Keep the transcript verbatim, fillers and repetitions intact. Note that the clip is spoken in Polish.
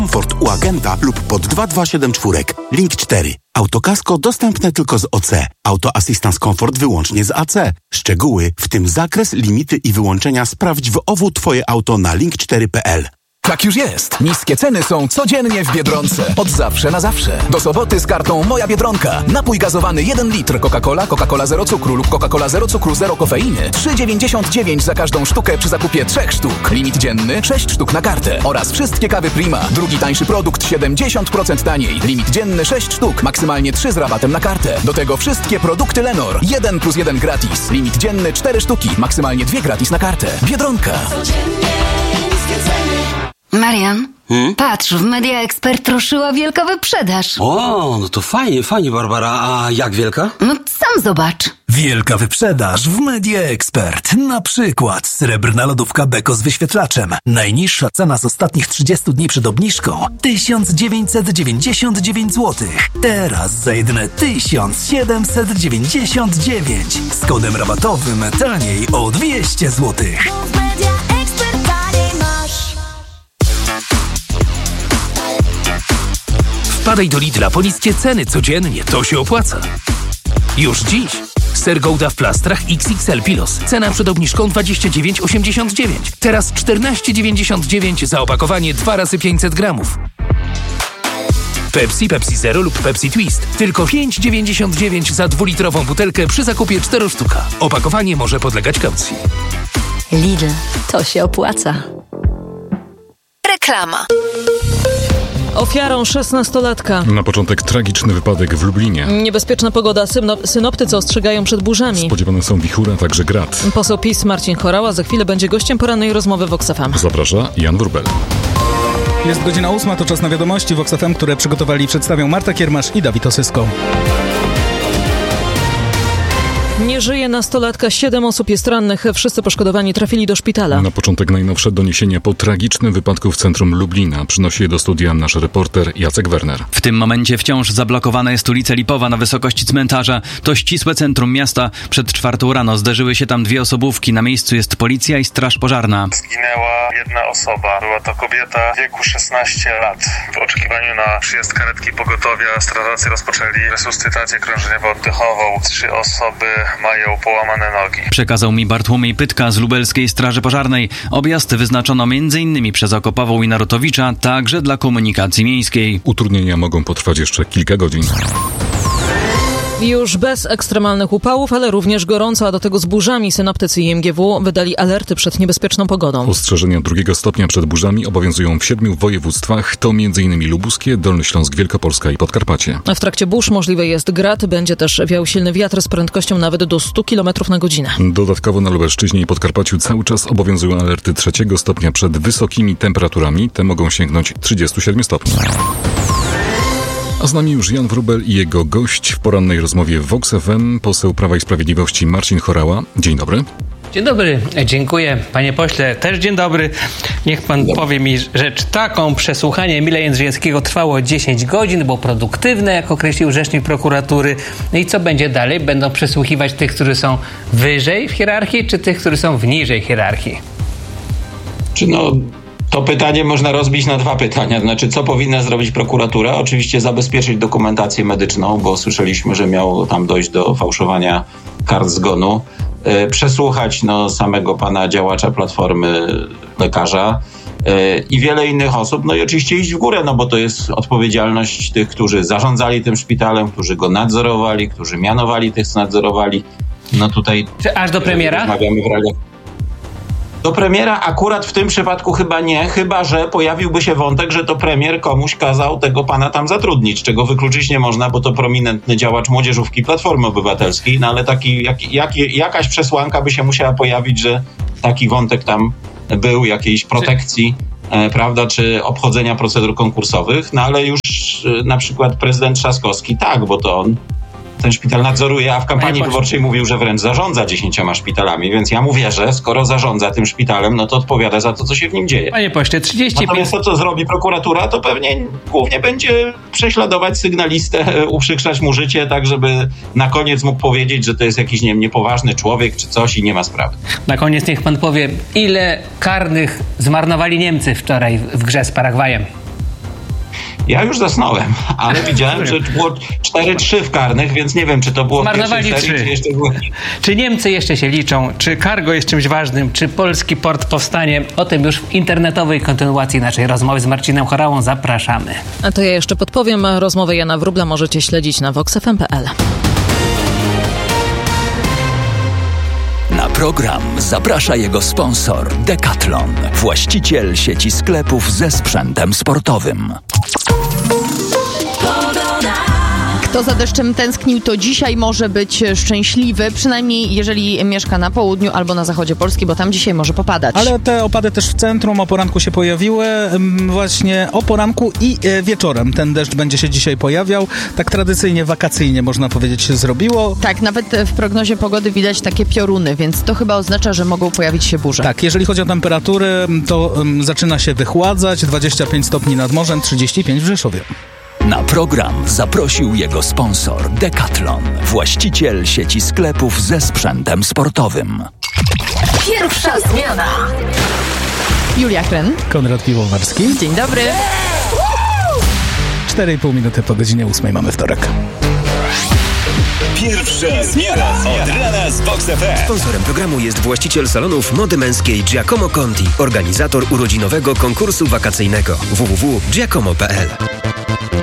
Komfort u agenta lub pod dwa dwa siedem cztery. Link cztery. Autokasko dostępne tylko z O C. Auto Assistance Comfort wyłącznie z A C. Szczegóły, w tym zakres, limity i wyłączenia sprawdź w O W Twoje auto na link cztery kropka p l. Tak już jest. Niskie ceny są codziennie w Biedronce. Od zawsze na zawsze. Do soboty z kartą Moja Biedronka. Napój gazowany jeden litr Coca-Cola, Coca-Cola zero cukru lub Coca-Cola zero cukru, zero kofeiny. trzy dziewięćdziesiąt dziewięć za każdą sztukę przy zakupie trzech sztuk. Limit dzienny sześć sztuk na kartę. Oraz wszystkie kawy Prima. Drugi tańszy produkt siedemdziesiąt procent taniej. Limit dzienny sześć sztuk. Maksymalnie trzy z rabatem na kartę. Do tego wszystkie produkty Lenor. jeden plus jeden gratis. Limit dzienny cztery sztuki. Maksymalnie dwie gratis na kartę. Biedronka. Marian, hmm? patrz, w Media Expert ruszyła wielka wyprzedaż. O, no to fajnie, fajnie, Barbara. A jak wielka? No sam zobacz. Wielka wyprzedaż w Media Expert. Na przykład srebrna lodówka Beko z wyświetlaczem. Najniższa cena z ostatnich trzydziestu dni przed obniżką tysiąc dziewięćset dziewięćdziesiąt dziewięć złotych. Teraz za jedyne tysiąc siedemset dziewięćdziesiąt dziewięć. Z kodem rabatowym taniej o dwieście złotych. Wpadaj do Lidla po niskie ceny codziennie, to się opłaca. Już dziś. Ser Gouda w plastrach X X L Pilos. Cena przed obniżką dwadzieścia dziewięć osiemdziesiąt dziewięć. Teraz czternaście dziewięćdziesiąt dziewięć za opakowanie dwa razy pięćset gramów. Pepsi, Pepsi Zero lub Pepsi Twist. Tylko pięć dziewięćdziesiąt dziewięć za dwulitrową butelkę przy zakupie cztery sztuka. Opakowanie może podlegać kaucji. Lidl, to się opłaca. Reklama. Ofiarą szesnastolatka. Na początek tragiczny wypadek w Lublinie. Niebezpieczna pogoda. Synop- synoptycy ostrzegają przed burzami. Spodziewane są wichury, a także grad. Poseł PiS Marcin Horała za chwilę będzie gościem porannej rozmowy w Vox F M. Zaprasza Jan Wróbel. Jest godzina ósma, to czas na wiadomości Vox F M, które przygotowali i przedstawią Marta Kiermasz i Dawid Osysko. Nie żyje nastolatka, siedem osób jest rannych, wszyscy poszkodowani trafili do szpitala. Na początek najnowsze doniesienia po tragicznym wypadku w centrum Lublina. Przynosi je do studia nasz reporter Jacek Werner. W tym momencie wciąż zablokowana jest ulica Lipowa na wysokości cmentarza. To ścisłe centrum miasta. Przed czwartą rano zderzyły się tam dwie osobówki. Na miejscu jest policja i straż pożarna. Zginęła jedna osoba. Była to kobieta w wieku szesnaście lat. W oczekiwaniu na przyjazd karetki pogotowia strażacy rozpoczęli resuscytację krążeniowo-oddechową. Trzy osoby mają połamane nogi. Przekazał mi Bartłomiej Pytka z Lubelskiej Straży Pożarnej. Objazd wyznaczono między innymi przez Okopową i Narutowicza, także dla komunikacji miejskiej. Utrudnienia mogą potrwać jeszcze kilka godzin. Już bez ekstremalnych upałów, ale również gorąco, a do tego z burzami. Synoptycy i M G W wydali alerty przed niebezpieczną pogodą. Ostrzeżenia drugiego stopnia przed burzami obowiązują w siedmiu województwach. To m.in. Lubuskie, Dolny Śląsk, Wielkopolska i Podkarpacie. W trakcie burz możliwy jest grad, będzie też wiał silny wiatr z prędkością nawet do stu kilometrów na godzinę. Dodatkowo na Lubelszczyźnie i Podkarpaciu cały czas obowiązują alerty trzeciego stopnia przed wysokimi temperaturami. Te mogą sięgnąć trzydziestu siedmiu stopni. A z nami już Jan Wróbel i jego gość w porannej rozmowie w Vox F M, poseł Prawa i Sprawiedliwości Marcin Horała. Dzień dobry. Dzień dobry, dziękuję panie pośle, też dzień dobry. Niech pan powie mi rzecz taką, przesłuchanie Emila Jędrzejewskiego trwało dziesięć godzin, było produktywne, jak określił rzecznik prokuratury. No i co będzie dalej? Będą przesłuchiwać tych, którzy są wyżej w hierarchii, czy tych, którzy są w niżej hierarchii? Czy no... To pytanie można rozbić na dwa pytania. Znaczy, co powinna zrobić prokuratura? Oczywiście zabezpieczyć dokumentację medyczną, bo słyszeliśmy, że miało tam dojść do fałszowania kart zgonu. Yy, przesłuchać no, samego pana działacza Platformy, lekarza yy, i wiele innych osób. No i oczywiście iść w górę, no bo to jest odpowiedzialność tych, którzy zarządzali tym szpitalem, którzy go nadzorowali, którzy mianowali tych, co nadzorowali. No tutaj... Czy aż do premiera? Rozmawiamy w realiach. Do premiera akurat w tym przypadku chyba nie, chyba że pojawiłby się wątek, że to premier komuś kazał tego pana tam zatrudnić, czego wykluczyć nie można, bo to prominentny działacz młodzieżówki Platformy Obywatelskiej, no ale taki, jak, jak, jakaś przesłanka by się musiała pojawić, że taki wątek tam był, jakiejś protekcji, e, prawda, czy obchodzenia procedur konkursowych, no ale już e, na przykład prezydent Trzaskowski, tak, bo to on ten szpital nadzoruje, a w kampanii wyborczej mówił, że wręcz zarządza dziesięcioma szpitalami, więc ja mu wierzę, skoro zarządza tym szpitalem, no to odpowiada za to, co się w nim dzieje. Panie pośle, trzydzieści pięć... Natomiast to, co zrobi prokuratura, to pewnie głównie będzie prześladować sygnalistę, uprzykrzać mu życie, tak żeby na koniec mógł powiedzieć, że to jest jakiś, nie wiem, niepoważny człowiek czy coś i nie ma sprawy. Na koniec niech pan powie, ile karnych zmarnowali Niemcy wczoraj w grze z Paragwajem? Ja już zasnąłem, ale widziałem, że było cztery trzy w karnych, więc nie wiem, czy to było w pierwszej serii, czy jeszcze było... Czy Niemcy jeszcze się liczą? Czy cargo jest czymś ważnym? Czy polski port powstanie? O tym już w internetowej kontynuacji naszej rozmowy z Marcinem Chorałą. Zapraszamy. A to ja jeszcze podpowiem. Rozmowę Jana Wróbla możecie śledzić na vox f m kropka p l. Na program zaprasza jego sponsor Decathlon, właściciel sieci sklepów ze sprzętem sportowym. Kto za deszczem tęsknił, to dzisiaj może być szczęśliwy, przynajmniej jeżeli mieszka na południu albo na zachodzie Polski, bo tam dzisiaj może popadać. Ale te opady też w centrum o poranku się pojawiły. Właśnie o poranku i wieczorem ten deszcz będzie się dzisiaj pojawiał. Tak tradycyjnie, wakacyjnie można powiedzieć się zrobiło. Tak, nawet w prognozie pogody widać takie pioruny, więc to chyba oznacza, że mogą pojawić się burze. Tak, jeżeli chodzi o temperatury, to um, zaczyna się wychładzać. dwadzieścia pięć stopni nad morzem, trzydzieści pięć w Rzeszowie. Na program zaprosił jego sponsor Decathlon, właściciel sieci sklepów ze sprzętem sportowym. Pierwsza zmiana. Julia Kren. Konrad Piwowarski. Dzień dobry. cztery i pół minuty po godzinie ósmej mamy wtorek. Pierwsza zmiana od rana z Vox F M. Sponsorem programu jest właściciel salonów mody męskiej Giacomo Conti, organizator urodzinowego konkursu wakacyjnego w w w kropka giacomo kropka p l.